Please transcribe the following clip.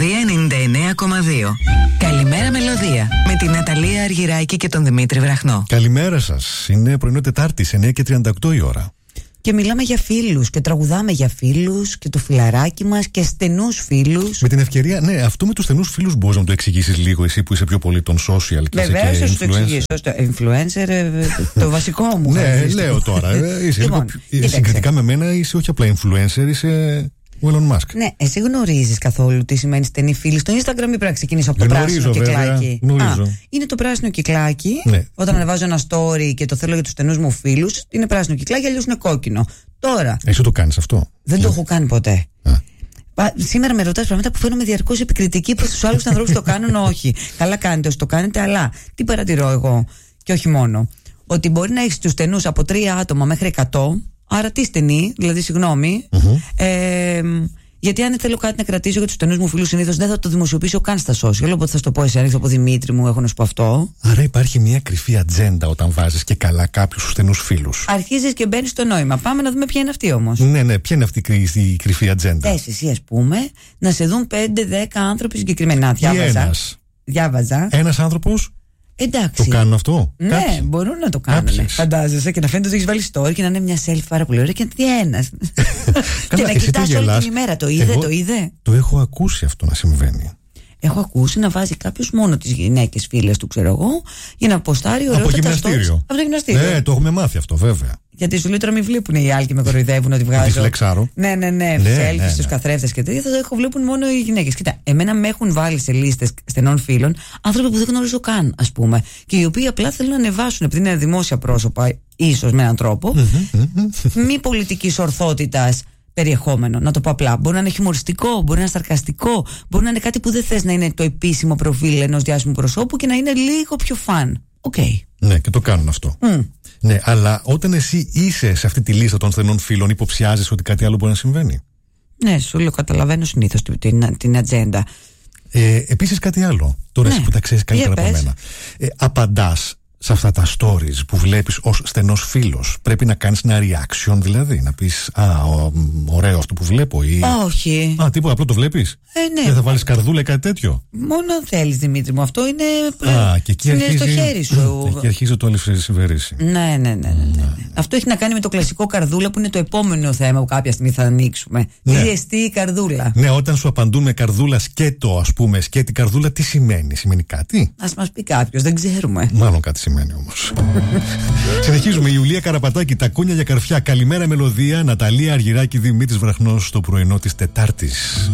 Μελωδία 99,2. Καλημέρα Μελωδία, με την Ναταλία Αργυράκη και τον Δημήτρη Βραχνό. Καλημέρα σας. Είναι πρωινό Τετάρτη, 9:38 η ώρα. Και μιλάμε για φίλους και τραγουδάμε για φίλους και το φιλαράκι μας και στενούς φίλους. Με την ευκαιρία, ναι, αυτό με τους στενούς φίλους μπορείς να το εξηγήσεις λίγο, εσύ που είσαι πιο πολύ των social και βεβαίως θα σου το εξηγήσω. Influencer, το βασικό μου. Ναι, λέω τώρα. Λοιπόν, συγκριτικά με μένα είσαι όχι απλά influencer, είσαι ο Elon Musk. Ναι, εσύ γνωρίζεις καθόλου τι σημαίνει στενή φίλη? Στο Instagram μην πρέπει να ξεκινήσω από το πράσινο κυκλάκι. Είναι το πράσινο κυκλάκι. Ναι. Όταν ανεβάζω ένα story και το θέλω για τους στενούς μου φίλους, είναι πράσινο κυκλάκι, αλλιώς είναι κόκκινο. Τώρα. Εσύ το κάνεις αυτό? Δεν το έχω κάνει ποτέ. Σήμερα με ρωτάς πράγματα που φαίνομαι διαρκώς επικριτική προς τους άλλους ανθρώπους που το κάνουν. Όχι. Καλά κάνετε όσοι το κάνετε, αλλά τι παρατηρώ εγώ, και όχι μόνο, ότι μπορεί να έχεις τους στενούς από 3 άτομα μέχρι 100. Άρα τι στενή, δηλαδή συγγνώμη. Γιατί αν θέλω κάτι να κρατήσω για τους στενούς μου φίλους, συνήθως δεν θα το δημοσιοποιήσω καν στα social. Οπότε θα σου το πω εσένα, θα πω Δημήτρη μου, έχω να σου πω αυτό. Άρα υπάρχει μια κρυφή ατζέντα όταν βάζεις και καλά κάποιους στενούς φίλους. Αρχίζεις και μπαίνεις στο νόημα. Πάμε να δούμε ποια είναι αυτή όμως. Ναι, ποια είναι αυτή η κρυφή ατζέντα? Θες εσύ, ας πούμε, να σε δουν 5-10 άνθρωποι συγκεκριμένα. Διάβαζα. Ένας άνθρωπος. Εντάξει. Το κάνουν αυτό? Ναι, κάποιοι μπορούν να το κάνουν. Φαντάζεσαι, και να φαίνεται ότι έχει βάλει story και να είναι μια selfie πάρα πολύ ωραία και να είναι ένας. Και να κοιτάς όλη την ημέρα. Το είδε. Το έχω ακούσει αυτό να συμβαίνει. Έχω ακούσει να βάζει κάποιος μόνο τις γυναίκες φίλες του, ξέρω εγώ, για να ποστάρει ωραίο. Από γυμναστήριο. Από το γυμναστήριο. Ναι, το έχουμε μάθει αυτό, βέβαια. Γιατί σου λέει τώρα μην βλέπουν οι άλλοι και με κοροϊδεύουν ότι βγάζω. Τη φλεξάρω. Ναι. Selfie στους καθρέφτες και τέτοια. Θα βλέπουν μόνο οι γυναίκες. Κοίτα, εμένα με έχουν βάλει σε λίστες στενών φίλων άνθρωποι που δεν γνωρίζω καν, ας πούμε. Και οι οποίοι απλά θέλουν να ανεβάσουν, επειδή είναι δημόσια πρόσωπα, ίσως με έναν τρόπο, μη πολιτικής ορθότητας περιεχόμενο. Να το πω απλά. Μπορεί να είναι χιουμοριστικό, μπορεί να είναι σαρκαστικό, μπορεί να είναι κάτι που δεν θες να είναι το επίσημο προφίλ ενός διάσημου προσώπου και να είναι λίγο πιο φαν. Ναι, και το κάνουν αυτό. Ναι, αλλά όταν εσύ είσαι σε αυτή τη λίστα των στενών φίλων, υποψιάζεσαι ότι κάτι άλλο μπορεί να συμβαίνει? Ναι, σου λέω, καταλαβαίνω συνήθως την ατζέντα. Επίσης κάτι άλλο. Τώρα εσύ που τα ξέρεις καλύτερα από μένα. Απαντάς σε αυτά τα stories που βλέπεις ως στενός φίλος? Πρέπει να κάνεις ένα reaction, δηλαδή να πεις ωραίο αυτό που βλέπω, ή όχι? Τίποτα, απλό το βλέπεις? Ναι. Δεν θα βάλεις καρδούλα ή κάτι τέτοιο? Μόνο αν θέλεις, Δημήτρη μου, αυτό είναι και εκεί αρχίζει, στο χέρι σου. Και εκεί αρχίζει το αλυσιβερίσι. Ναι. Αυτό έχει να κάνει με το κλασικό καρδούλα, που είναι το επόμενο θέμα που κάποια στιγμή θα ανοίξουμε. Τι εστί η καρδούλα? Ναι, όταν σου απαντούν με καρδούλα σκέτο, ας πούμε, σκέτη καρδούλα, τι σημαίνει? Σημαίνει κάτι? Ας μας πει κάποιος, δεν ξέρουμε. Μάλλον κάτι σημαίνει όμως. Συνεχίζουμε. Η Ιουλία Καραπατάκη, τα κούνια για καρφιά. Καλημέρα Μελωδία, Ναταλία Αργυράκη, Δημήτρης Βραχνός στο πρωινό της Τετάρτης.